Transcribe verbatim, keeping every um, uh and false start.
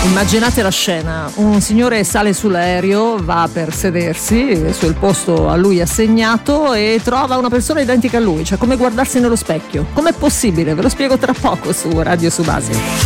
Immaginate la scena, un signore sale sull'aereo, va per sedersi sul posto a lui assegnato e trova una persona identica a lui, cioè come guardarsi nello specchio. Com'è possibile? Ve lo spiego tra poco su Radio Subasi.